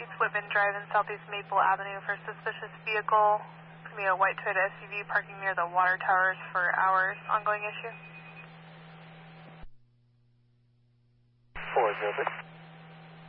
East Whitman Drive and Southeast Maple Avenue for suspicious vehicle. Could be a white Toyota SUV parking near the water towers for hours. Ongoing issue. 406.